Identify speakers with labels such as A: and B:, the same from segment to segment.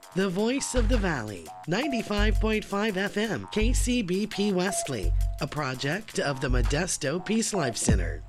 A: The voice of the valley, 95.5 FM, KCBP Wesley, a project of the Modesto Peace Life Center.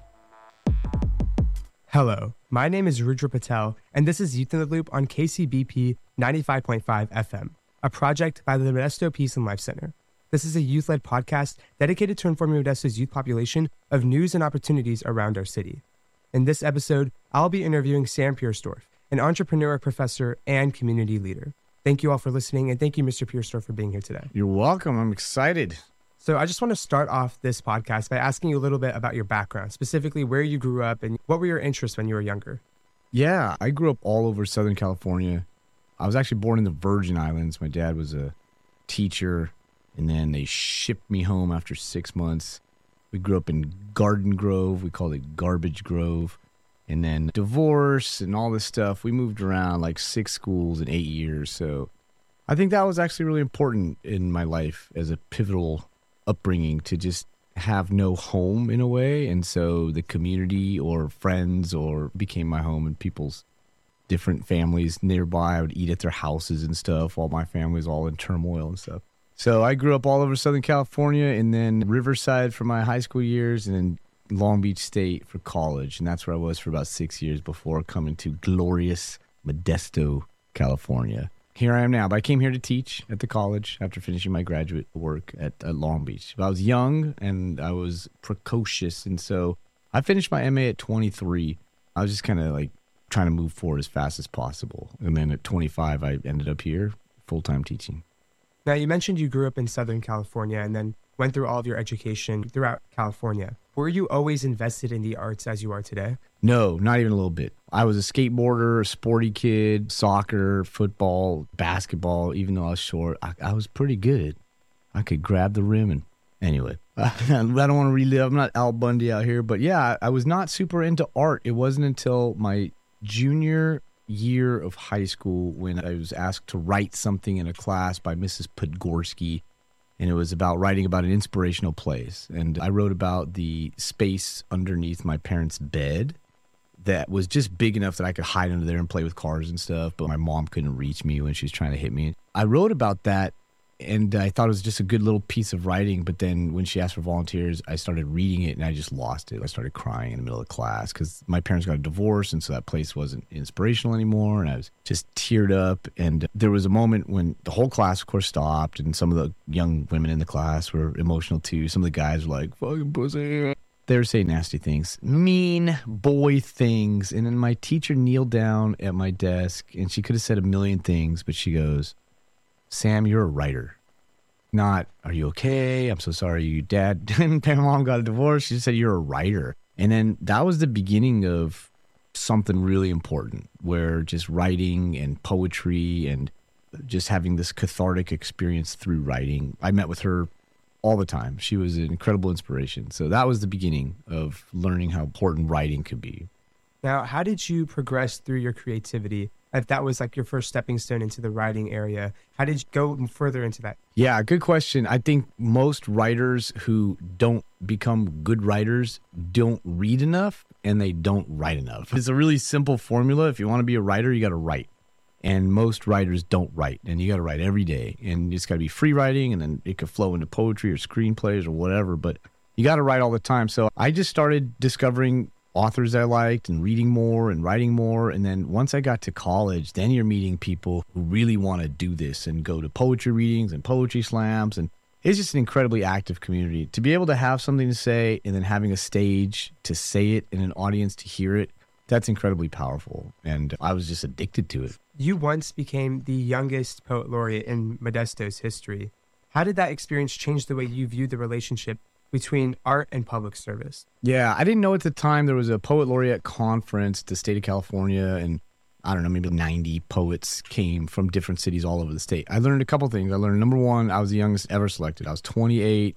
B: Hello, my name is Rudra Patel, and this is Youth in the Loop on KCBP 95.5 FM, a project by the Modesto Peace and Life Center. This is a youth-led podcast dedicated to informing Modesto's youth population of news and opportunities around our city. In this episode, I'll be interviewing Sam Piersdorf, an entrepreneur, professor, and community leader. Thank you all for listening, and thank you, Mr. Piersdorf, for being here today.
C: You're welcome. I'm excited.
B: So I just want to start off this podcast by asking you a little bit about your background, specifically where you grew up and what were your interests when you were younger?
C: Yeah, I grew up all over Southern California. I was actually born in the Virgin Islands. My dad was a teacher, and then they shipped me home after 6 months. We grew up in Garden Grove. We called it Garbage Grove. And then divorce and all this stuff. We moved around like 6 schools in 8 years. So I think that was actually really important in my life as a pivotal upbringing to just have no home in a way. And so the community or friends or became my home, and people's different families nearby. I would eat at their houses and stuff while my family was all in turmoil and stuff. So I grew up all over Southern California, and then Riverside for my high school years, and then Long Beach State for college. And that's where I was for about 6 years before coming to glorious Modesto, California. Here I am now, but I came here to teach at the college after finishing my graduate work at Long Beach. But I was young and I was precocious, and so I finished my MA at 23. I was just kind of like trying to move forward as fast as possible. And then at 25, I ended up here full-time teaching.
B: Now, you mentioned you grew up in Southern California and then went through all of your education throughout California. Were you always invested in the arts as you are today?
C: No, not even a little bit. I was a skateboarder, a sporty kid, soccer, football, basketball. Even though I was short, I was pretty good. I could grab the rim and anyway, I don't want to relive. I'm not Al Bundy out here, but yeah, I was not super into art. It wasn't until my junior year of high school when I was asked to write something in a class by Mrs. Podgorski. And it was about writing about an inspirational place. And I wrote about the space underneath my parents' bed that was just big enough that I could hide under there and play with cars and stuff. But my mom couldn't reach me when she was trying to hit me. I wrote about that, and I thought it was just a good little piece of writing. But then when she asked for volunteers, I started reading it, and I just lost it. I started crying in the middle of class because my parents got a divorce, and so that place wasn't inspirational anymore. And I was just teared up. And there was a moment when the whole class, of course, stopped, and some of the young women in the class were emotional too. Some of the guys were like, "Fucking pussy." They were saying nasty things, mean boy things. And then my teacher kneeled down at my desk, and she could have said a million things, but she goes, "Sam, you're a writer." Not, "Are you okay? I'm so sorry your dad and mom got a divorce." She just said, "You're a writer." And then that was the beginning of something really important, where just writing and poetry and just having this cathartic experience through writing. I met with her all the time. She was an incredible inspiration. So that was the beginning of learning how important writing could be.
B: Now, how did you progress through your creativity? If that was like your first stepping stone into the writing area, how did you go further into that?
C: Yeah, good question. I think most writers who don't become good writers don't read enough, and they don't write enough. It's a really simple formula. If you want to be a writer, you got to write. And most writers don't write, and you got to write every day. And it's got to be free writing, and then it could flow into poetry or screenplays or whatever, but you got to write all the time. So I just started discovering authors I liked and reading more and writing more. And then once I got to college, then you're meeting people who really want to do this and go to poetry readings and poetry slams. And it's just an incredibly active community. To be able to have something to say and then having a stage to say it and an audience to hear it, that's incredibly powerful. And I was just addicted to it.
B: You once became the youngest poet laureate in Modesto's history. How did that experience change the way you viewed the relationship between art and public service?
C: Yeah, I didn't know at the time there was a poet laureate conference, the state of California, and I don't know, maybe 90 poets came from different cities all over the state. I learned a couple things. I learned, number one, I was the youngest ever selected. I was 28.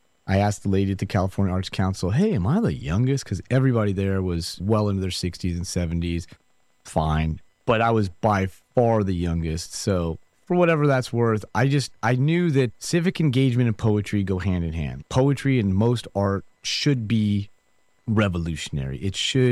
C: I asked the lady at the California Arts Council, "Hey, am I the youngest?" Because everybody there was well into their 60s and 70s. Fine. But I was by far the youngest. So for whatever that's worth, I knew that civic engagement and poetry go hand in hand. Poetry and most art should be revolutionary. It should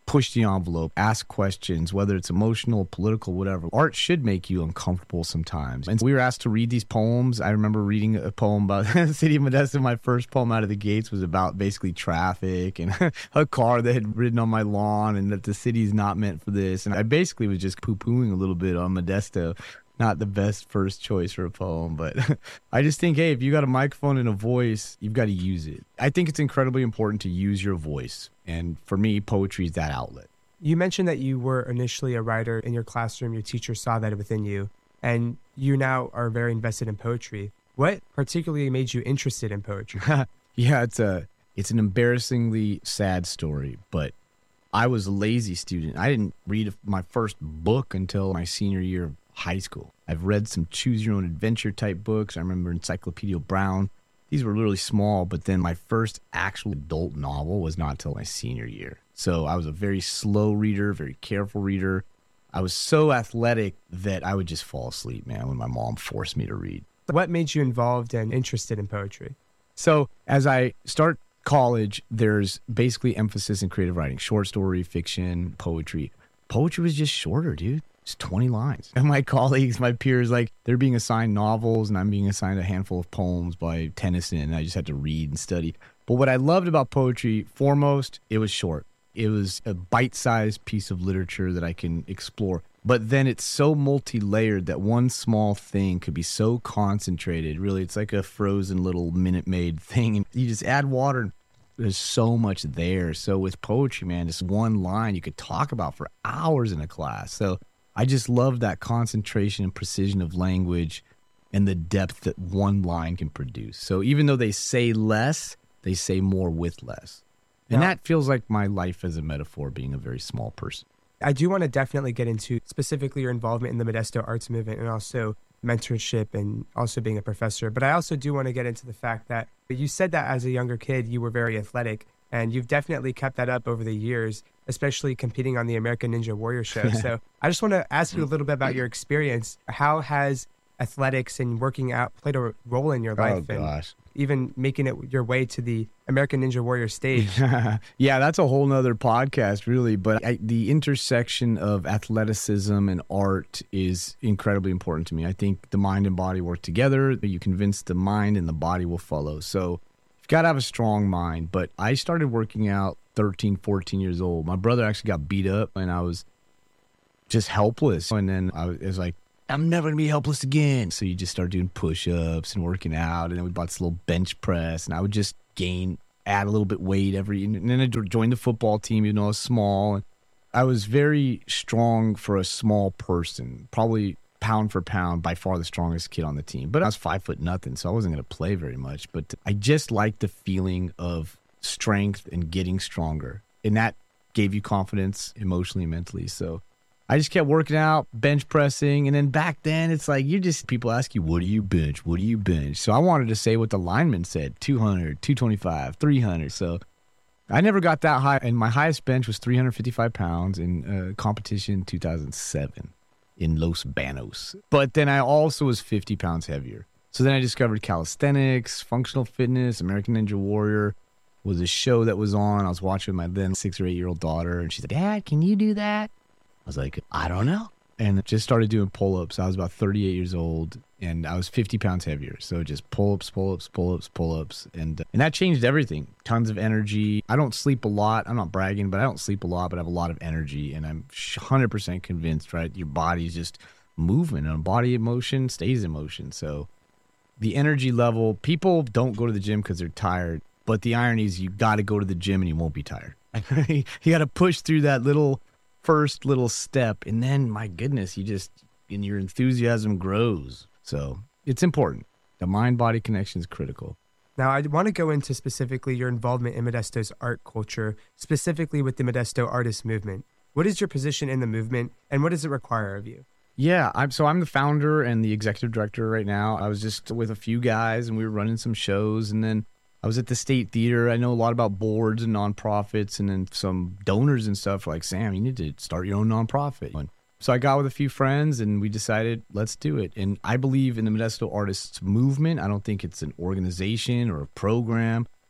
C: push the envelope, ask questions, whether it's emotional, political, whatever. Art should make you uncomfortable sometimes. And we were asked to read these poems. I remember reading a poem about the city of Modesto. My first poem out of the gates was about basically traffic and a car that had ridden on my lawn and that the city's not meant for this. And I basically was just poo-pooing a little bit on Modesto. Not the best first choice for a poem, but I just think, hey, if you got a microphone and a voice, you've got to use it. I think it's incredibly important to use your voice. And for me, poetry is that outlet.
B: You mentioned that you were initially a writer in your classroom. Your teacher saw that within you, and you now are very invested in poetry. What particularly made you interested in poetry?
C: Yeah, it's an embarrassingly sad story, but I was a lazy student. I didn't read my first book until my senior year of high school. I've read some choose your own adventure type books. I remember Encyclopedia Brown. These were really small, but then my first actual adult novel was not until my senior year. So I was a very slow reader, very careful reader. I was so athletic that I would just fall asleep, man, when my mom forced me to read.
B: What made you involved and interested in poetry?
C: So as I start college, there's basically emphasis in creative writing, short story, fiction, poetry. Poetry was just shorter, dude. It's 20 lines. And my colleagues, my peers, like they're being assigned novels and I'm being assigned a handful of poems by Tennyson and I just had to read and study. But what I loved about poetry, foremost, it was short. It was a bite-sized piece of literature that I can explore. But then it's so multi-layered that one small thing could be so concentrated. Really, it's like a frozen little Minute Maid thing. And you just add water and there's so much there. So with poetry, man, just one line you could talk about for hours in a class. So I just love that concentration and precision of language and the depth that one line can produce. So even though they say less, they say more with less. And that feels like my life as a metaphor, being a very small person.
B: I do want to definitely get into specifically your involvement in the Modesto arts movement and also mentorship and also being a professor. But I also do want to get into the fact that you said that as a younger kid, you were very athletic and you've definitely kept that up over the years, especially competing on the American Ninja Warrior show. So I just want to ask you a little bit about your experience. How has athletics and working out played a role in your life?
C: Oh, gosh.
B: And even making it your way to the American Ninja Warrior stage?
C: Yeah, that's a whole nother podcast, really. But the intersection of athleticism and art is incredibly important to me. I think the mind and body work together. You convince the mind and the body will follow. So you've got to have a strong mind. But I started working out 13, 14 years old. My brother actually got beat up and I was just helpless. And then I was like, I'm never going to be helpless again. So you just start doing push-ups and working out. And then we bought this little bench press. And I would just add a little bit weight and then I joined the football team, even though I was small. And I was very strong for a small person, probably pound for pound, by far the strongest kid on the team. But I was 5'0", so I wasn't going to play very much. But I just liked the feeling of strength and getting stronger. And that gave you confidence emotionally and mentally. So I just kept working out, bench pressing. And then back then, it's like people ask you, what do you bench? What do you bench? So I wanted to say what the lineman said, 200, 225, 300. So I never got that high. And my highest bench was 355 pounds in competition 2007 in Los Banos. But then I also was 50 pounds heavier. So then I discovered calisthenics, functional fitness, American Ninja Warrior was a show that was on. I was watching with my then 6 or 8 year old daughter. And she said, Dad, can you do that? I was like, I don't know. And just started doing pull-ups. I was about 38 years old and I was 50 pounds heavier. So just pull-ups, pull-ups, pull-ups, pull-ups. And that changed everything. Tons of energy. I don't sleep a lot. I'm not bragging, but I don't sleep a lot, but I have a lot of energy. And I'm 100% convinced, right? Your body's just moving and body in motion stays in motion. So the energy level, people don't go to the gym because they're tired. But the irony is you got to go to the gym and you won't be tired. You got to push through that first little step, and then my goodness, and your enthusiasm grows. So it's important. The mind-body connection is critical.
B: Now, I want to go into specifically your involvement in Modesto's art culture, specifically with the Modesto artist movement. What is your position in the movement, and what does it require of you?
C: Yeah, I'm the founder and the executive director right now. I was just with a few guys, and we were running some shows, and then I was at the State Theater. I know a lot about boards and nonprofits, and then some donors and stuff like, Sam, you need to start your own nonprofit. And so I got with a few friends and we decided, let's do it. And I believe in the Modesto Artists Movement. I don't think it's an organization or a program.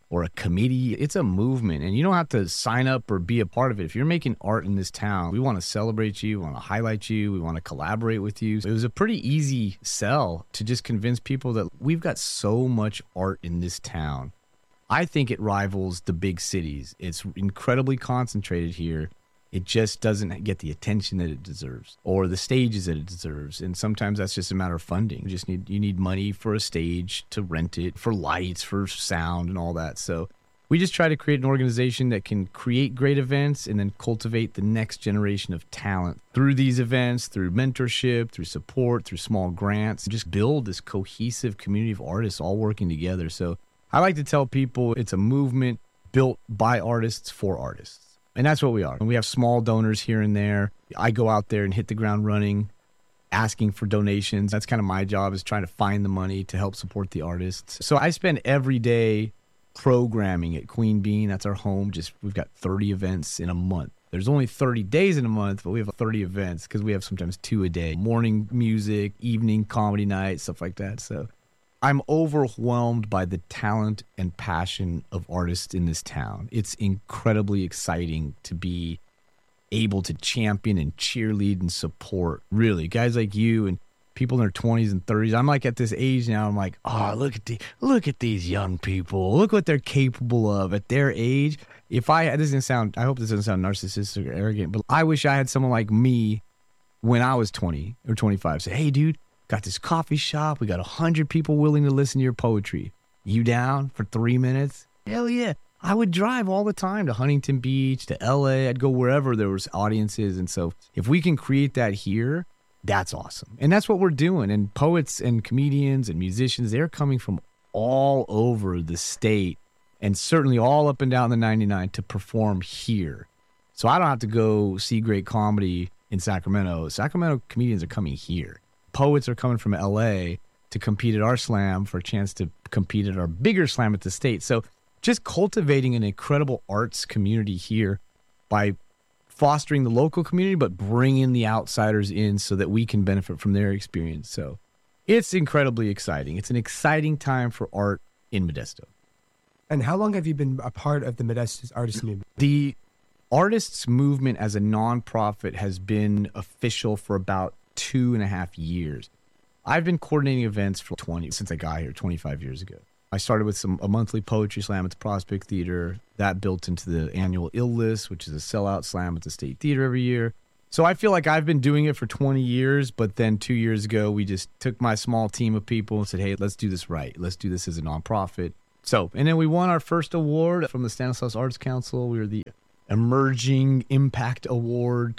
C: or a committee. It's a movement, and you don't have to sign up or be a part of it. If you're making art in this town, we want to celebrate you, we want to highlight you, we want to collaborate with you. It was a pretty easy sell to just convince people that we've got so much art in this town. I think it rivals the big cities. It's incredibly concentrated here. It just doesn't get the attention that it deserves or the stages that it deserves. And sometimes that's just a matter of funding. You need money for a stage to rent it, for lights, for sound and all that. So we just try to create an organization that can create great events and then cultivate the next generation of talent through these events, through mentorship, through support, through small grants, just build this cohesive community of artists all working together. So I like to tell people it's a movement built by artists for artists. And that's what we are. And we have small donors here and there. I go out there and hit the ground running, asking for donations. That's kind of my job, is trying to find the money to help support the artists. So I spend every day programming at Queen Bean. That's our home. We've got 30 events in a month. There's only 30 days in a month, but we have 30 events because we have sometimes 2 a day. Morning music, evening comedy night, stuff like that. So I'm overwhelmed by the talent and passion of artists in this town. It's incredibly exciting to be able to champion and cheerlead and support, really, guys like you and people in their 20s and 30s. I'm like at this age now, I'm like, oh, look at these young people. Look what they're capable of at their age. I hope this doesn't sound narcissistic or arrogant, but I wish I had someone like me when I was 20 or 25 say, hey, dude, got this coffee shop. We got 100 people willing to listen to your poetry. You down for 3 minutes? Hell yeah. I would drive all the time to Huntington Beach, to LA. I'd go wherever there was audiences. And so if we can create that here, that's awesome. And that's what we're doing. And poets and comedians and musicians, they're coming from all over the state and certainly all up and down the 99 to perform here. So I don't have to go see great comedy in Sacramento. Sacramento comedians are coming here. Poets are coming from LA to compete at our slam for a chance to compete at our bigger slam at the state. So just cultivating an incredible arts community here by fostering the local community, but bringing the outsiders in so that we can benefit from their experience. So it's incredibly exciting. It's an exciting time for art in Modesto.
B: And how long have you been a part of the Modesto's artist movement?
C: The artists movement as a nonprofit has been official for about 2.5 years. I've been coordinating events since I got here 25 years ago. I started with a monthly poetry slam at the Prospect Theater. That built into the annual Ill List, which is a sellout slam at the State Theater every year. So I feel like I've been doing it for 20 years, but then 2 years ago, we just took my small team of people and said, hey, let's do this right. Let's do this as a nonprofit. And then we won our first award from the Stanislaus Arts Council. We were the Emerging Impact Award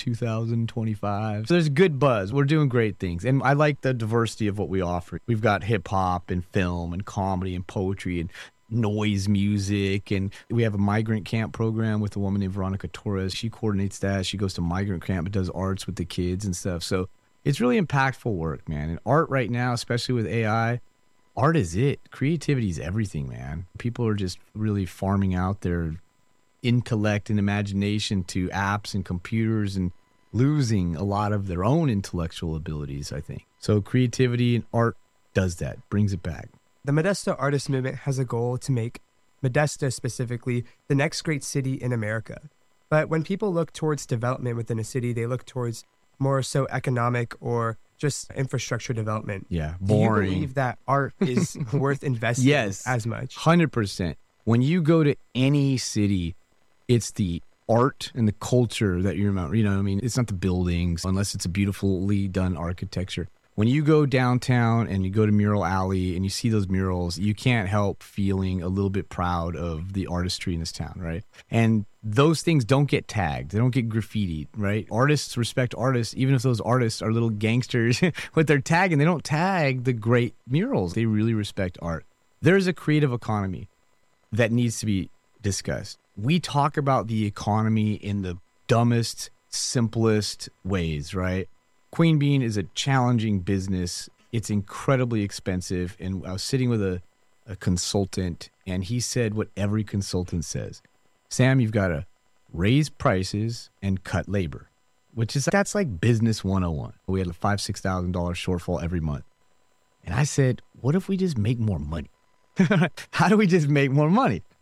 C: 2025. So there's good buzz. We're doing great things. And I like the diversity of what we offer. We've got hip hop and film and comedy and poetry and noise music. And we have a migrant camp program with a woman named Veronica Torres. She coordinates that. She goes to migrant camp and does arts with the kids and stuff. So it's really impactful work, man. And art right now, especially with AI, art is it. Creativity is everything, man. People are just really farming out their intellect and imagination to apps and computers and losing a lot of their own intellectual abilities, I think. So creativity and art does that, brings it back.
B: The Modesto Artist Movement has a goal to make Modesto specifically the next great city in America. But when people look towards development within a city, they look towards more so economic or just infrastructure development.
C: Yeah, boring.
B: Do you believe that art is worth investing
C: yes,
B: as much?
C: 100%. When you go to any city, it's the art and the culture that you're about. You know what I mean? It's not the buildings, unless it's a beautifully done architecture. When you go downtown and you go to Mural Alley and you see those murals, you can't help feeling a little bit proud of the artistry in this town, right? And those things don't get tagged. They don't get graffitied, right? Artists respect artists, even if those artists are little gangsters with their tag, and they don't tag the great murals. They really respect art. There's a creative economy that needs to be discussed. We talk about the economy in the dumbest, simplest ways, right? Queen Bean is a challenging business. It's incredibly expensive. And I was sitting with a consultant, and he said what every consultant says. Sam, you've got to raise prices and cut labor, that's like business 101. We had a $5,000-$6,000 shortfall every month. And I said, what if we just make more money? How do we just make more money?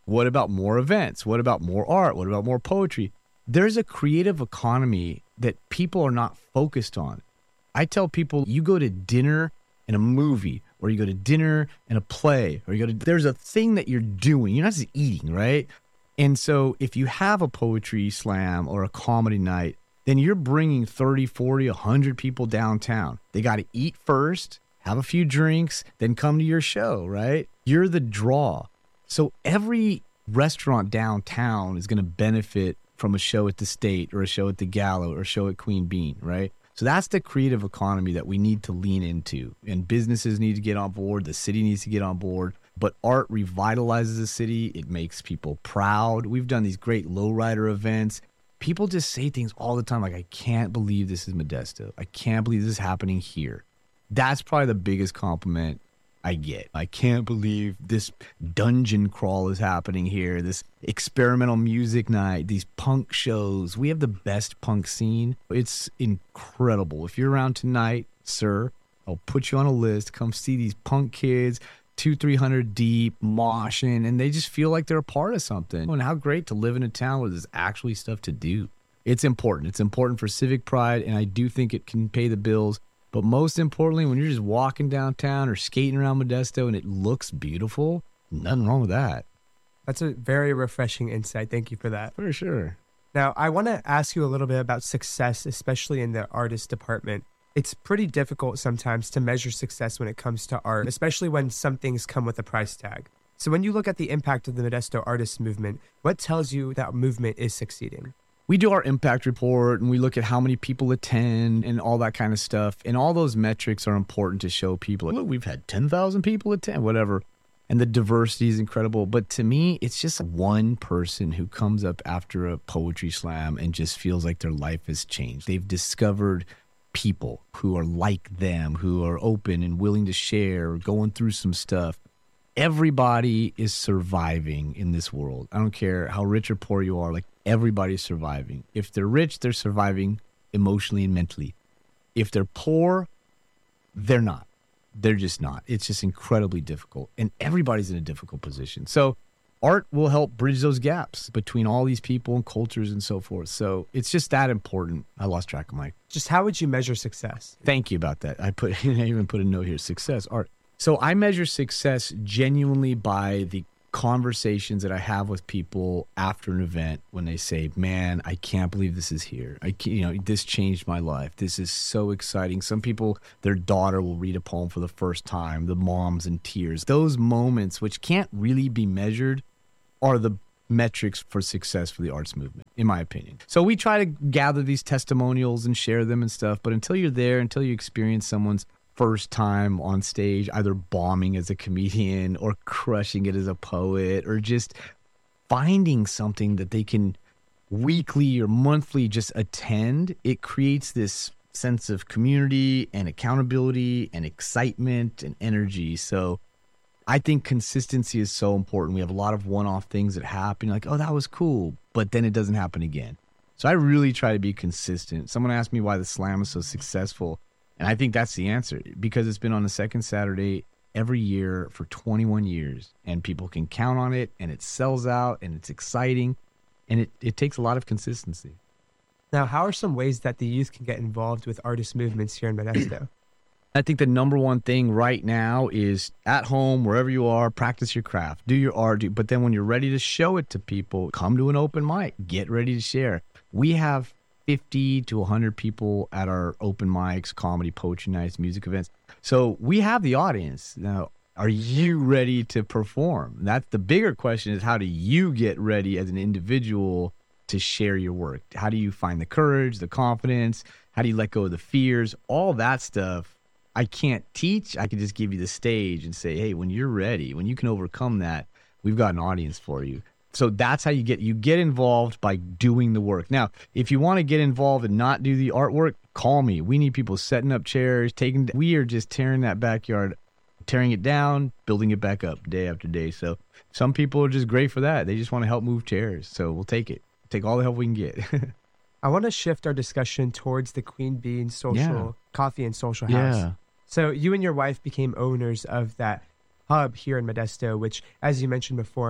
C: What about more events? What about more art? What about more poetry? There's a creative economy that people are not focused on. I tell people, you go to dinner and a movie, or you go to dinner and a play, or there's a thing that you're doing. You're not just eating, right? And so if you have a poetry slam or a comedy night, then you're bringing 30, 40, 100 people downtown. They got to eat first, have a few drinks, then come to your show, right? You're the draw. So every restaurant downtown is going to benefit from a show at the State or a show at the Gallo or a show at Queen Bean, right? So that's the creative economy that we need to lean into. And businesses need to get on board. The city needs to get on board. But art revitalizes the city. It makes people proud. We've done these great lowrider events. People just say things all the time like, I can't believe this is Modesto. I can't believe this is happening here. That's probably the biggest compliment I get. I can't believe this dungeon crawl is happening here, this experimental music night, these punk shows. We have the best punk scene. It's incredible. If you're around tonight, sir, I'll put you on a list. Come see these punk kids, 200-300 deep, moshing, and they just feel like they're a part of something. And how great to live in a town where there's actually stuff to do. It's important. It's important for civic pride, and I do think it can pay the bills. But most importantly, when you're just walking downtown or skating around Modesto and it looks beautiful, nothing wrong with that.
B: That's a very refreshing insight. Thank you for that.
C: For sure.
B: Now, I want to ask you a little bit about success, especially in the artist department. It's pretty difficult sometimes to measure success when it comes to art, especially when some things come with a price tag. So when you look at the impact of the Modesto artist movement, what tells you that movement is succeeding?
C: We do our impact report and we look at how many people attend and all that kind of stuff. And all those metrics are important to show people, like, look, we've had 10,000 people attend, whatever. And the diversity is incredible. But to me, it's just one person who comes up after a poetry slam and just feels like their life has changed. They've discovered people who are like them, who are open and willing to share, going through some stuff. Everybody is surviving in this world. I don't care how rich or poor you are, like, everybody's surviving. If they're rich, they're surviving emotionally and mentally. If they're poor, they're not. They're just not. It's just incredibly difficult. And everybody's in a difficult position. So art will help bridge those gaps between all these people and cultures and so forth. So it's just that important. I lost track of my...
B: Just how would you measure success?
C: Thank you about that. I even put a note here, success, art. So I measure success genuinely by the conversations that I have with people after an event when they say, man, I can't believe this is here. This changed my life. This is so exciting. Some people, their daughter will read a poem for the first time, the mom's in tears. Those moments, which can't really be measured, are the metrics for success for the arts movement, in my opinion. So we try to gather these testimonials and share them and stuff, but until you're there, until you experience someone's first time on stage, either bombing as a comedian or crushing it as a poet, or just finding something that they can weekly or monthly just attend, it creates this sense of community and accountability and excitement and energy. So I think consistency is so important. We have a lot of one-off things that happen, like, oh, that was cool, but then it doesn't happen again. So I really try to be consistent. Someone asked me why the slam is so successful. And I think that's the answer, because it's been on the second Saturday every year for 21 years, and people can count on it, and it sells out, and it's exciting, and it takes a lot of consistency.
B: Now, how are some ways that the youth can get involved with artist movements here in Modesto?
C: I think the number one thing right now is at home, wherever you are, practice your craft, do your art, but then when you're ready to show it to people, come to an open mic, get ready to share. We have 50 to 100 people at our open mics, comedy, poetry nights, music events. So we have the audience. Now, are you ready to perform? That's the bigger question, is how do you get ready as an individual to share your work? How do you find the courage, the confidence? How do you let go of the fears? All that stuff I can't teach. I can just give you the stage and say, hey, when you're ready, when you can overcome that, we've got an audience for you. So that's how you get involved, by doing the work. Now, if you want to get involved and not do the artwork, call me. We need people setting up chairs, we are just tearing that backyard, tearing it down, building it back up day after day. So some people are just great for that. They just want to help move chairs. So we'll take it. Take all the help we can get.
B: I want to shift our discussion towards the Queen Bean Coffee and Social House.
C: Yeah.
B: So you and your wife became owners of that hub here in Modesto, which, as you mentioned before,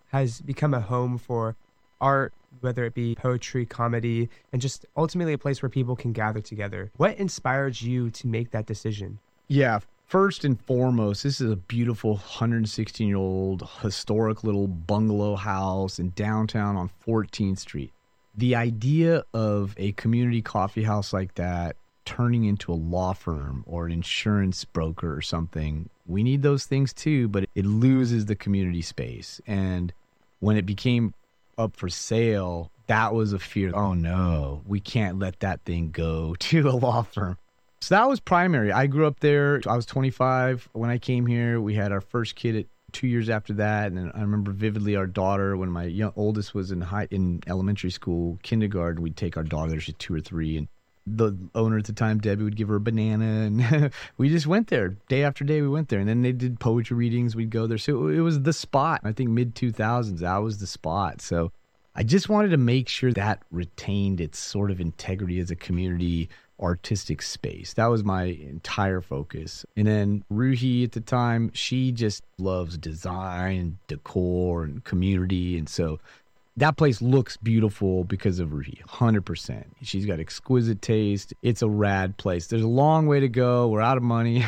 B: has become a home for art, whether it be poetry, comedy, and just ultimately a place where people can gather together. What inspired you to make that decision?
C: Yeah, first and foremost, this is a beautiful 116-year-old historic little bungalow house in downtown on 14th Street. The idea of a community coffee house like that turning into a law firm or an insurance broker or something, we need those things too, but it loses the community space. And when it became up for sale, that was a fear. Oh no, we can't let that thing go to a law firm. So that was primary. I grew up there. I was 25 when I came here. We had our first kid at 2 years after that. And I remember vividly our daughter, when my oldest was in elementary school, kindergarten, we'd take our daughter there. She's 2 or 3. And the owner at the time, Debbie, would give her a banana. And we just went there. Day after day, we went there. And then they did poetry readings. We'd go there. So it was the spot. I think mid-2000s, that was the spot. So I just wanted to make sure that retained its sort of integrity as a community artistic space. That was my entire focus. And then Ruhi at the time, she just loves design, decor, and community. And so that place looks beautiful because of Ruhi, 100%. She's got exquisite taste. It's a rad place. There's a long way to go. We're out of money,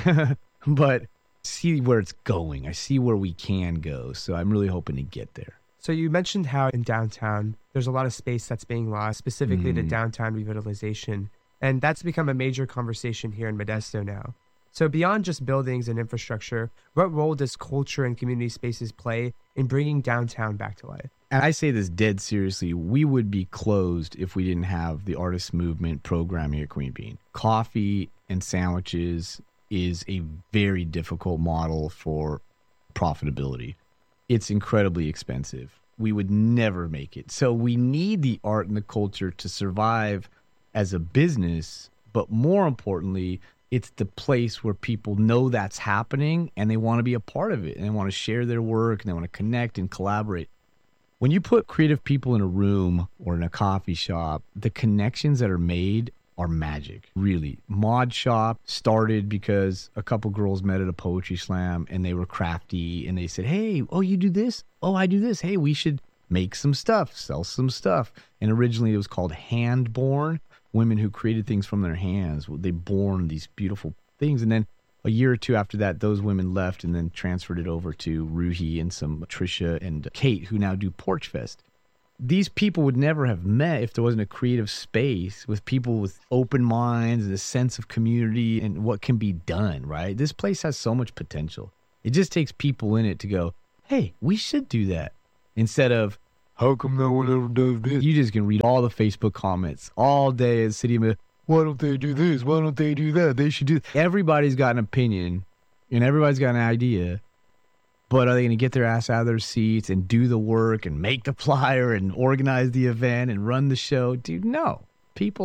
C: but see where it's going. I see where we can go. So I'm really hoping to get there.
B: So you mentioned how in downtown, there's a lot of space that's being lost, specifically to downtown revitalization. And that's become a major conversation here in Modesto now. So beyond just buildings and infrastructure, what role does culture and community spaces play in bringing downtown back to life?
C: And I say this dead seriously, we would be closed if we didn't have the artist movement program here at Queen Bean. Coffee and sandwiches is a very difficult model for profitability. It's incredibly expensive. We would never make it. So we need the art and the culture to survive as a business, but more importantly, it's the place where people know that's happening and they want to be a part of it and they want to share their work and they want to connect and collaborate. When you put creative people in a room or in a coffee shop, the connections that are made are magic, really. Mod Shop started because a couple girls met at a poetry slam and they were crafty and they said, hey, oh, you do this? Oh, I do this. Hey, we should make some stuff, sell some stuff. And originally it was called Handborn. Women who created things from their hands. They born these beautiful things. And then a year or two after that, those women left and then transferred it over to Ruhi and some Trisha and Kate, who now do Porch Fest. These people would never have met if there wasn't a creative space with people with open minds and a sense of community and what can be done, right? This place has so much potential. It just takes people in it to go, hey, we should do that. Instead of, how come no one ever does this? You just can read all the Facebook comments all day at City of, why don't they do this? Why don't they do that? They should do. Everybody's got an opinion and everybody's got an idea, but are they going to get their ass out of their seats and do the work and make the flyer and organize the event and run the show? Dude, no. People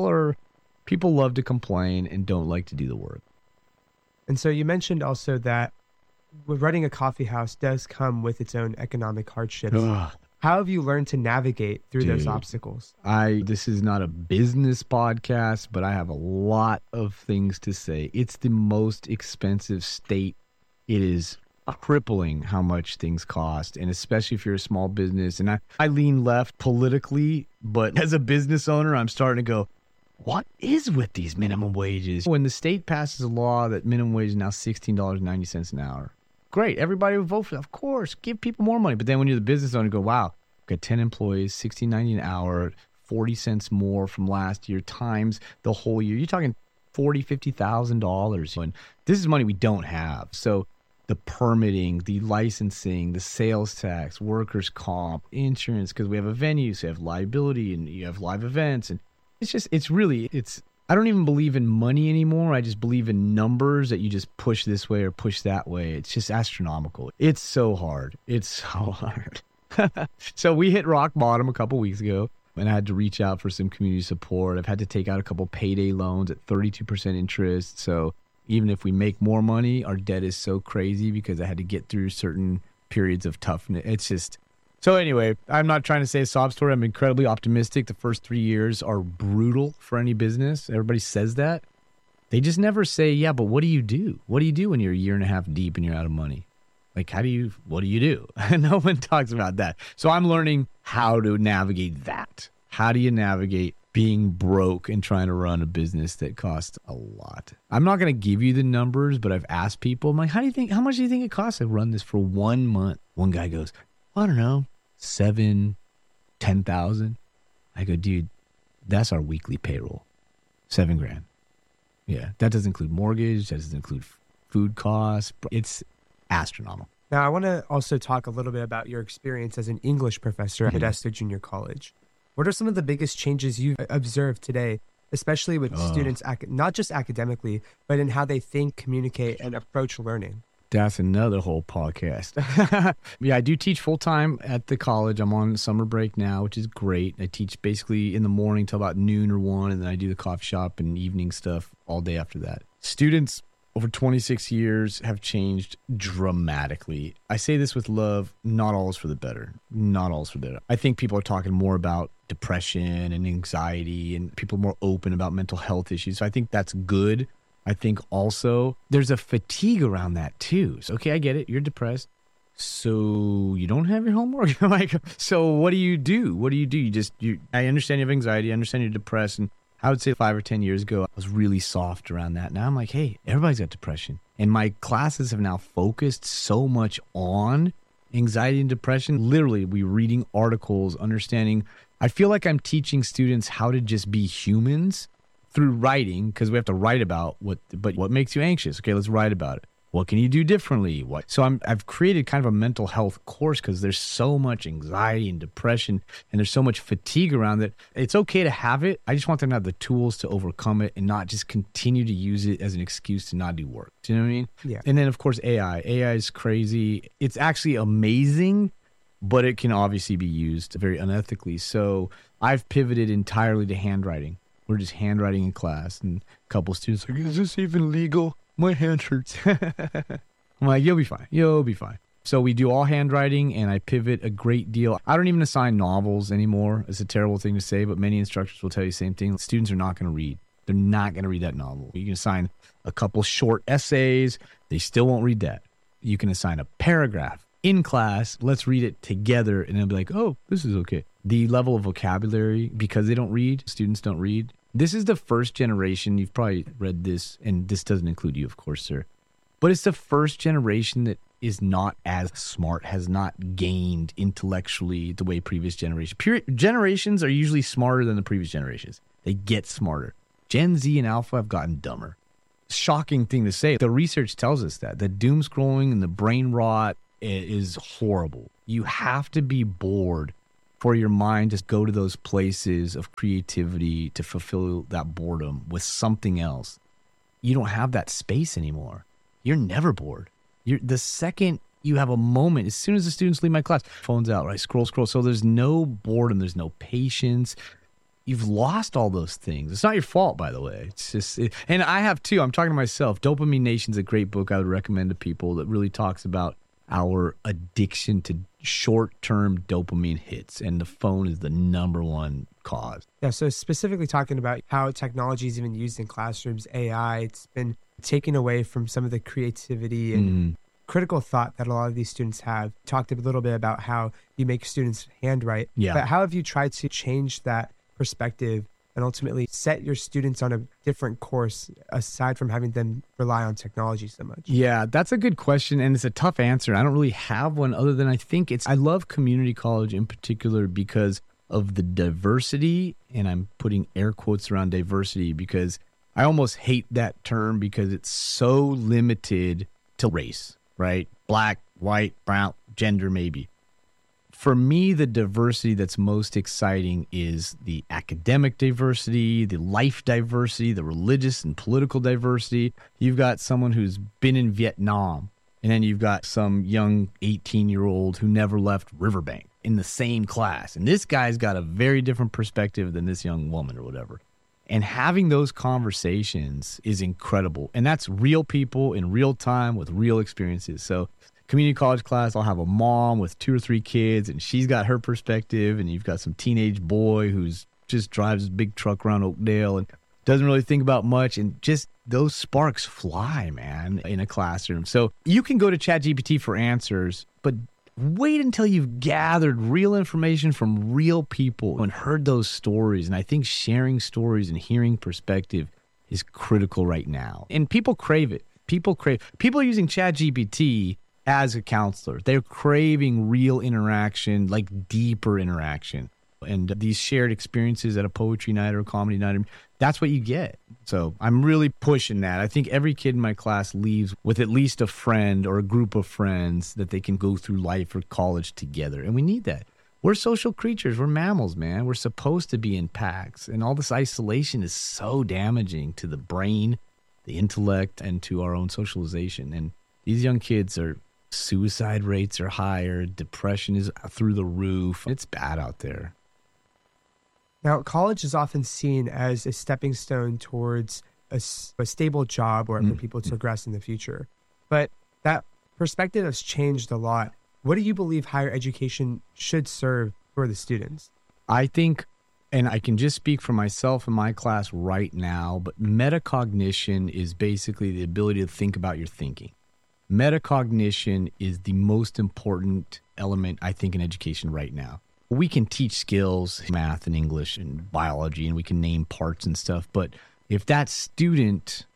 C: love to complain and don't like to do the work.
B: And so you mentioned also that running a coffee house does come with its own economic hardships.
C: Ugh.
B: How have you learned to navigate through those obstacles?
C: This is not a business podcast, but I have a lot of things to say. It's the most expensive state. It is crippling how much things cost, and especially if you're a small business. And I lean left politically, but as a business owner, I'm starting to go, what is with these minimum wages? When the state passes a law that minimum wage is now $16.90 an hour, great. Everybody would vote for that. Of course, give people more money. But then when you're the business owner, you go, wow, I've got 10 employees, $16.90 an hour, 40 cents more from last year times the whole year. You're talking $40,000, $50,000. And this is money we don't have. So the permitting, the licensing, the sales tax, workers' comp, insurance, because we have a venue, so you have liability and you have live events. And I don't even believe in money anymore. I just believe in numbers that you just push this way or push that way. It's just astronomical. It's so hard. It's so hard. So we hit rock bottom a couple weeks ago and I had to reach out for some community support. I've had to take out a couple payday loans at 32% interest. So even if we make more money, our debt is so crazy because I had to get through certain periods of toughness. It's just... So anyway, I'm not trying to say a sob story. I'm incredibly optimistic. The first 3 years are brutal for any business. Everybody says that. They just never say, yeah, but what do you do? What do you do when you're a year and a half deep and you're out of money? Like, what do you do? No one talks about that. So I'm learning how to navigate that. How do you navigate being broke and trying to run a business that costs a lot? I'm not going to give you the numbers, but I've asked people, I'm like, how much do you think it costs to run this for 1 month? One guy goes, I don't know, 7,000, 10,000. I go, dude, that's our weekly payroll. $7,000. Yeah. That doesn't include mortgage. That doesn't include food costs. It's astronomical.
B: Now, I want to also talk a little bit about your experience as an English professor at Modesto Junior College. What are some of the biggest changes you've observed today, especially with students, not just academically, but in how they think, communicate, and approach learning?
C: That's another whole podcast. Yeah, I do teach full-time at the college. I'm on summer break now, which is great. I teach basically in the morning till about noon or 1, and then I do the coffee shop and evening stuff all day after that. Students over 26 years have changed dramatically. I say this with love, not all is for the better. Not all is for the better. I think people are talking more about depression and anxiety, and people are more open about mental health issues. So I think that's good. I think also there's a fatigue around that too. So, okay, I get it. You're depressed. So you don't have your homework? So what do you do? I understand you have anxiety. I understand you're depressed. And I would say 5 or 10 years ago, I was really soft around that. Now I'm like, hey, everybody's got depression. And my classes have now focused so much on anxiety and depression. Literally, we're reading articles, understanding. I feel like I'm teaching students how to just be humans through writing, because we have to write about what makes you anxious. Okay, let's write about it. What can you do differently? So I've created kind of a mental health course because there's so much anxiety and depression, and there's so much fatigue around it. It's okay to have it. I just want them to have the tools to overcome it and not just continue to use it as an excuse to not do work. Do you know what I mean?
B: Yeah.
C: And then, of course, AI. AI is crazy. It's actually amazing, but it can obviously be used very unethically. So I've pivoted entirely to handwriting. We're just handwriting in class, and a couple of students are like, is this even legal? My hand hurts. I'm like, you'll be fine. You'll be fine. So we do all handwriting, and I pivot a great deal. I don't even assign novels anymore. It's a terrible thing to say, but many instructors will tell you the same thing. Students are not going to read. They're not going to read that novel. You can assign a couple short essays. They still won't read that. You can assign a paragraph in class. Let's read it together, and they'll be like, oh, this is okay. The level of vocabulary, because they don't read, students don't read. This is the first generation. You've probably read this, and this doesn't include you, of course, sir. But it's the first generation that is not as smart, has not gained intellectually the way previous generations. Generations are usually smarter than the previous generations. They get smarter. Gen Z and Alpha have gotten dumber. Shocking thing to say. The research tells us that. The doom scrolling and the brain rot is horrible. You have to be bored for your mind to go to those places of creativity to fulfill that boredom with something else. You don't have that space anymore. You're never bored. The second you have a moment, as soon as the students leave my class, phone's out, right? Scroll. So there's no boredom. There's no patience. You've lost all those things. It's not your fault, by the way. It's just, and I have too. I'm talking to myself. Dopamine Nation's a great book I would recommend to people that really talks about our addiction to short-term dopamine hits, and the phone is the number one cause.
B: Yeah, so specifically talking about how technology is even used in classrooms, AI, it's been taken away from some of the creativity and critical thought that a lot of these students have. Talked a little bit about how you make students handwrite, but how have you tried to change that perspective and ultimately set your students on a different course aside from having them rely on technology so much? Yeah,
C: that's a good question, and it's a tough answer. I don't really have one other than I love community college in particular because of the diversity, and I'm putting air quotes around diversity because I almost hate that term because it's so limited to race, right? Black, white, brown, gender maybe. For me, the diversity that's most exciting is the academic diversity, the life diversity, the religious and political diversity. You've got someone who's been in Vietnam, and then you've got some young 18-year-old who never left Riverbank in the same class. And this guy's got a very different perspective than this young woman or whatever. And having those conversations is incredible. And that's real people in real time with real experiences. So community college class, I'll have a mom with 2 or 3 kids, and she's got her perspective, and you've got some teenage boy who's just drives his big truck around Oakdale, and doesn't really think about much, and just those sparks fly, man, in a classroom. So you can go to ChatGPT for answers, but wait until you've gathered real information from real people and heard those stories. And I think sharing stories and hearing perspective is critical right now. And people crave it. People are using ChatGPT as a counselor. They're craving real interaction, like deeper interaction. And these shared experiences at a poetry night or a comedy night, that's what you get. So I'm really pushing that. I think every kid in my class leaves with at least a friend or a group of friends that they can go through life or college together. And we need that. We're social creatures. We're mammals, man. We're supposed to be in packs. And all this isolation is so damaging to the brain, the intellect, and to our own socialization. And these young kids suicide rates are higher. Depression is through the roof. It's bad out there.
B: Now, college is often seen as a stepping stone towards a stable job or for people to progress in the future. But that perspective has changed a lot. What do you believe higher education should serve for the students? I think, and I can just speak for myself and my class right now, but metacognition is basically the ability to think about your thinking. Metacognition is the most important element, I think, in education right now. We can teach skills, math and English and biology, and we can name parts and stuff. But if that student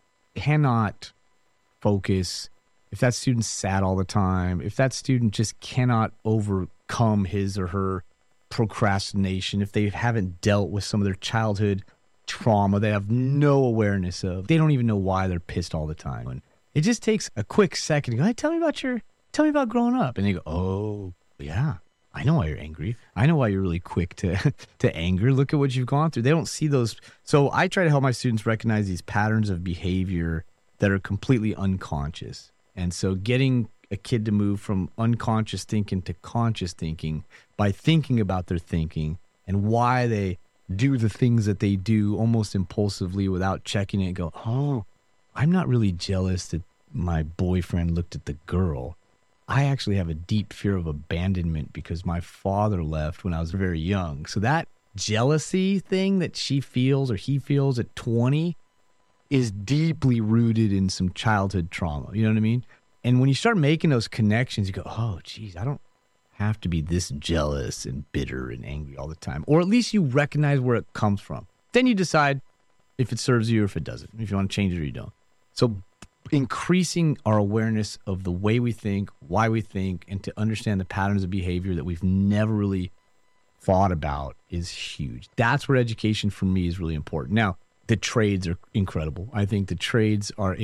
B: cannot focus, if that student's sad all the time, if that student just cannot overcome his or her procrastination, if they haven't dealt with some of their childhood trauma they have no awareness of, they don't even know why they're pissed all the time. And it just takes a quick second to go, hey, tell me about growing up. And they go, oh, yeah. I know why you're angry. I know why you're really quick to anger. Look at what you've gone through. They don't see those. So I try to help my students recognize these patterns of behavior that are completely unconscious. And so getting a kid to move from unconscious thinking to conscious thinking by thinking about their thinking and why they do the things that they do almost impulsively without checking it and go, oh, I'm not really jealous that my boyfriend looked at the girl. I actually have a deep fear of abandonment because my father left when I was very young. So that jealousy thing that she feels or he feels at 20 is deeply rooted in some childhood trauma. You know what I mean? And when you start making those connections, you go, oh, geez, I don't have to be this jealous and bitter and angry all the time. Or at least you recognize where it comes from. Then you decide if it serves you or if it doesn't, if you want to change it or you don't. So increasing our awareness of the way we think, why we think, and to understand the patterns of behavior that we've never really thought about is huge. That's where education for me is really important. Now, the trades are incredible. I think the trades are,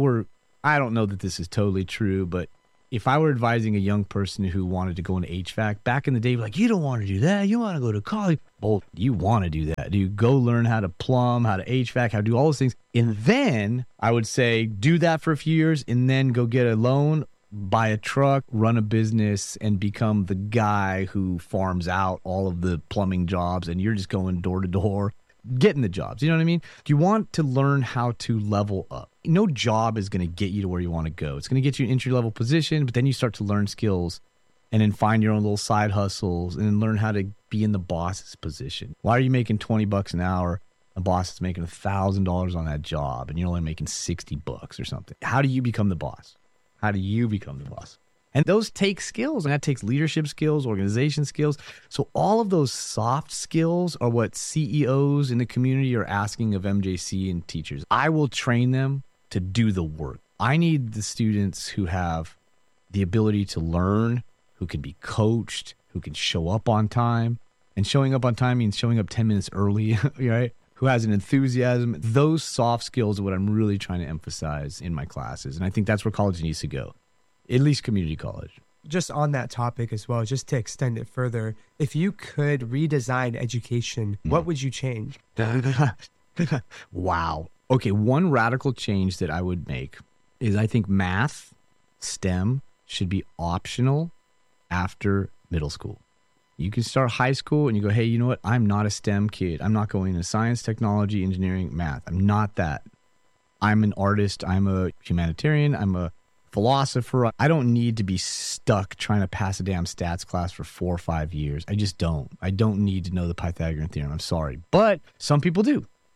B: I don't know that this is totally true, but if I were advising a young person who wanted to go into HVAC, back in the day, like, you don't want to do that. You want to go to college. Well, you want to do that. You go learn how to plumb, how to HVAC, how to do all those things. And then I would say do that for a few years and then go get a loan, buy a truck, run a business, and become the guy who farms out all of the plumbing jobs and you're just going door to door, getting the jobs. You know what I mean? You want to learn how to level up. No job is going to get you to where you want to go. It's going to get you an entry-level position, but then you start to learn skills and then find your own little side hustles and then learn how to be in the boss's position. Why are you making $20 an hour? The boss is making $1,000 on that job and you're only making $60 or something. How do you become the boss? How do you become the boss? And those take skills, and that takes leadership skills, organization skills. So all of those soft skills are what CEOs in the community are asking of MJC and teachers. I will train them to do the work. I need the students who have the ability to learn, who can be coached, who can show up on time. And showing up on time means showing up 10 minutes early, right? Who has an enthusiasm. Those soft skills are what I'm really trying to emphasize in my classes. And I think that's where college needs to go. At least community college. Just on that topic as well, just to extend it further, if you could redesign education, what would you change? Wow. Okay, one radical change that I would make is I think math, STEM, should be optional after middle school. You can start high school and you go, hey, you know what? I'm not a STEM kid. I'm not going into science, technology, engineering, math. I'm not that. I'm an artist. I'm a humanitarian. I'm a philosopher. I don't need to be stuck trying to pass a damn stats class for 4 or 5 years. I just don't. I don't need to know the Pythagorean theorem. I'm sorry. But some people do.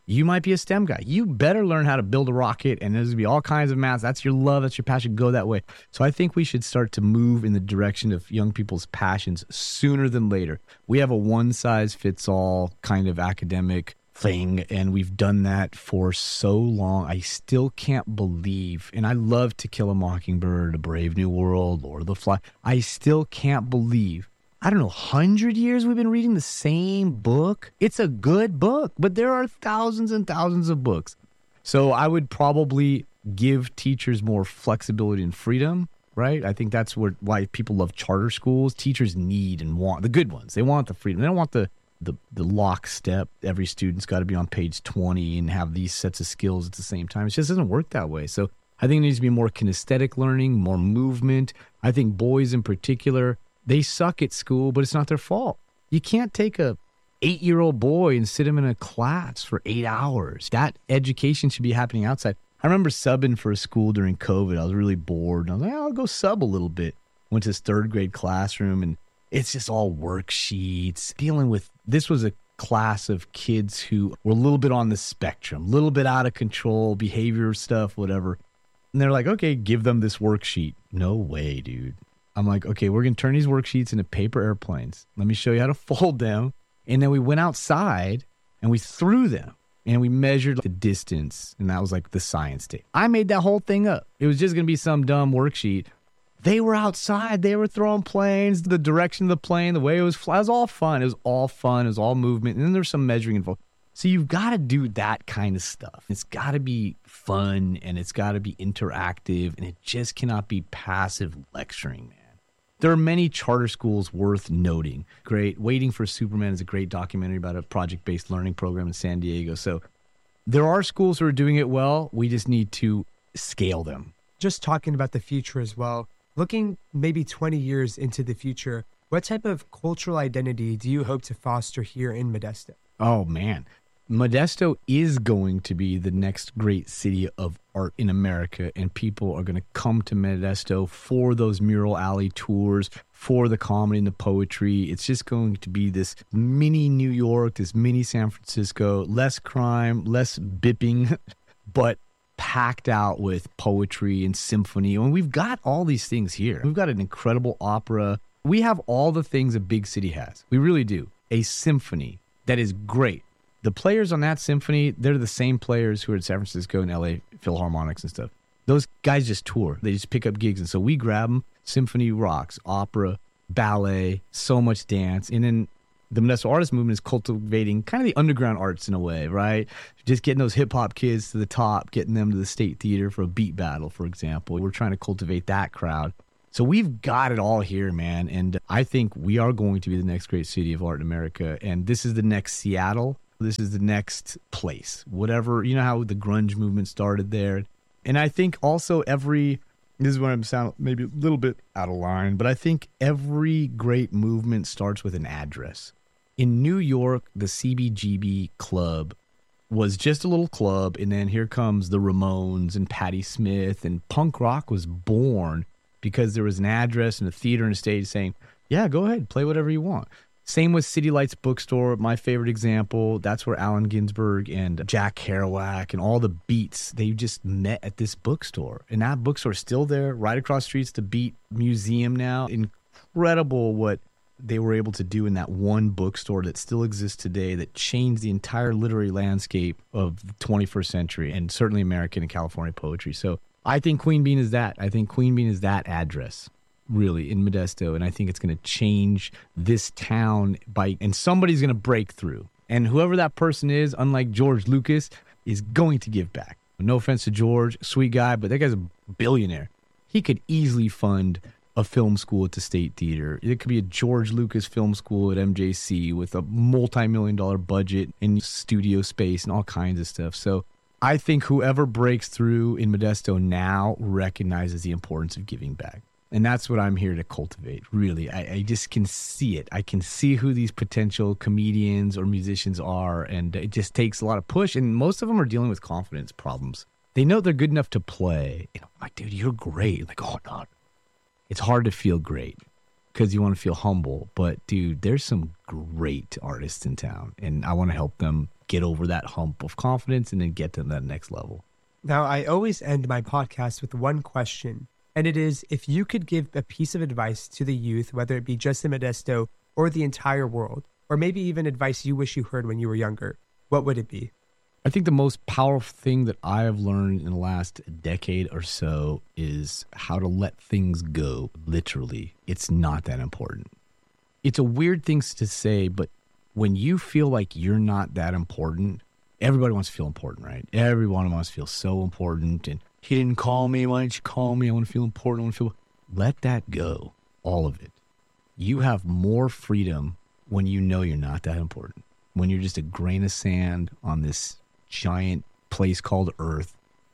C: You might be a STEM guy. You better learn how to build a rocket, and there's going to be all kinds of math. That's your love. That's your passion. Go that way. So I think we should start to move in the direction of young people's passions sooner than later. We have a one-size-fits-all kind of academic thing, and we've done that for so long. I still can't believe, and I love To Kill a Mockingbird, A Brave New World, Lord of the Flies. I still can't believe, I don't know, 100 years we've been reading the same book. It's a good book, but there are thousands and thousands of books. So I would probably give teachers more flexibility and freedom, right? I think that's why people love charter schools. Teachers need and want the good ones. They want the freedom. They don't want the lockstep. Every student's got to be on page 20 and have these sets of skills at the same time. It just doesn't work that way. So I think there needs to be more kinesthetic learning, more movement. I think boys in particular, they suck at school, but it's not their fault. You can't take a 8-year-old boy and sit him in a class for 8 hours. That education should be happening outside. I remember subbing for a school during COVID. I was really bored. And I was like, I'll go sub a little bit. Went to this 3rd grade classroom, and it's just all worksheets. This was a class of kids who were a little bit on the spectrum, a little bit out of control, behavior stuff, whatever. And they're like, okay, give them this worksheet. No way, dude. I'm like, okay, we're going to turn these worksheets into paper airplanes. Let me show you how to fold them. And then we went outside and we threw them and we measured the distance. And that was like the science day. I made that whole thing up. It was just going to be some dumb worksheet. They were outside. They were throwing planes, the direction of the plane, the way it was flying. It was all fun. It was all fun. It was all movement. And then there's some measuring involved. So you've got to do that kind of stuff. It's got to be fun and it's got to be interactive. And it just cannot be passive lecturing, man. There are many charter schools worth noting. Great. Waiting for Superman is a great documentary about a project-based learning program in San Diego. So there are schools who are doing it well. We just need to scale them.
B: Just talking about the future as well, looking maybe 20 years into the future, what type of cultural identity do you hope to foster here in Modesto?
C: Oh, man. Modesto is going to be the next great city of art in America, and people are going to come to Modesto for those mural alley tours, for the comedy and the poetry. It's just going to be this mini New York, this mini San Francisco, less crime, less bipping, but packed out with poetry and symphony. And we've got all these things here. We've got an incredible opera. We have all the things a big city has. We really do. A symphony that is great. The players on that symphony, they're the same players who are in San Francisco and LA Philharmonics and stuff. Those guys just tour. They just pick up gigs. And so we grab them. Symphony rocks, opera, ballet, so much dance. And then the Modesto Artist Movement is cultivating kind of the underground arts in a way, right? Just getting those hip-hop kids to the top, getting them to the State Theater for a beat battle, for example. We're trying to cultivate that crowd. So we've got it all here, man. And I think we are going to be the next great city of art in America. And this is the next Seattle. This is the next place, whatever, you know how the grunge movement started there. And I think also this is where I'm sounding maybe a little bit out of line, but I think every great movement starts with an address. In New York, the CBGB club was just a little club, and then here comes the Ramones and Patti Smith, and punk rock was born because there was an address and a theater and a stage saying, yeah, go ahead, play whatever you want. Same with City Lights Bookstore, my favorite example. That's where Allen Ginsberg and Jack Kerouac and all the Beats, they just met at this bookstore. And that bookstore is still there, right across the street's the Beat Museum now. Incredible what they were able to do in that one bookstore that still exists today that changed the entire literary landscape of the 21st century and certainly American and California poetry. So I think Queen Bean is that. I think Queen Bean is that address. Really, in Modesto, and I think it's going to change this town and somebody's going to break through. And whoever that person is, unlike George Lucas, is going to give back. No offense to George, sweet guy, but that guy's a billionaire. He could easily fund a film school at the State Theater. It could be a George Lucas film school at MJC with a multi-million-dollar budget and studio space and all kinds of stuff. So I think whoever breaks through in Modesto now recognizes the importance of giving back. And that's what I'm here to cultivate, really. I just can see it. I can see who these potential comedians or musicians are, and it just takes a lot of push. And most of them are dealing with confidence problems. They know they're good enough to play. You know, like, dude, you're great. Like, oh, no. It's hard to feel great because you want to feel humble. But, dude, there's some great artists in town, and I want to help them get over that hump of confidence and then get to that next level.
B: Now, I always end my podcast with one question, and it is, if you could give a piece of advice to the youth, whether it be just in Modesto or the entire world, or maybe even advice you wish you heard when you were younger, what would it be?
C: I think the most powerful thing that I have learned in the last decade or so is how to let things go, literally. It's not that important. It's a weird thing to say, but when you feel like you're not that important, everybody wants to feel important, right? Everyone wants to feel so important. And he didn't call me. Why didn't you call me? I want to feel important. I want to feel. Let that go. All of it. You have more freedom when you know you're not that important. When you're just a grain of sand on this giant place called Earth.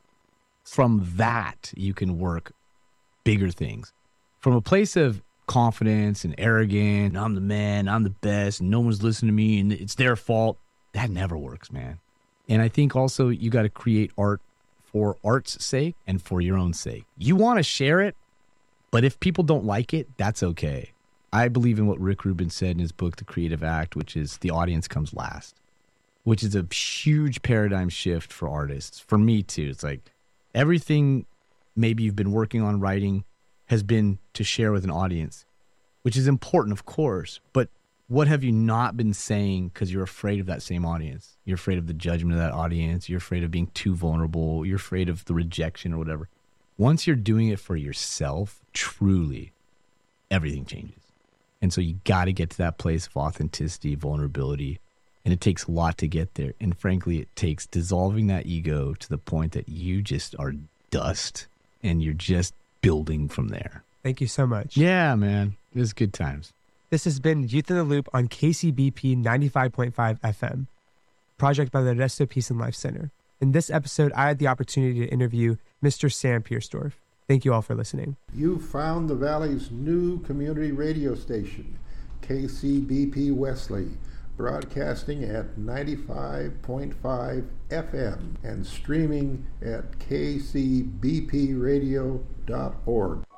C: From that, you can work bigger things. From a place of confidence and arrogant, I'm the man, I'm the best, and no one's listening to me, and it's their fault. That never works, man. And I think also you got to create art for art's sake and for your own sake. You want to share it, but if people don't like it, that's okay. I believe in what Rick Rubin said in his book, The Creative Act, which is the audience comes last, which is a huge paradigm shift for artists. For me, too. It's like everything maybe you've been working on writing has been to share with an audience, which is important, of course. But what have you not been saying because you're afraid of that same audience? You're afraid of the judgment of that audience. You're afraid of being too vulnerable. You're afraid of the rejection or whatever. Once you're doing it for yourself, truly, everything changes. And so you got to get to that place of authenticity, vulnerability. And it takes a lot to get there. And frankly, it takes dissolving that ego to the point that you just are dust and you're just building from there.
B: Thank you so much.
C: Yeah, man. It was good times.
B: This has been Youth in the Loop on KCBP 95.5 FM, project by the Modesto Peace and Life Center. In this episode, I had the opportunity to interview Mr. Sam Piersdorf. Thank you all for listening.
D: You found the Valley's new community radio station, KCBP Wesley, broadcasting at 95.5 FM and streaming at kcbpradio.org.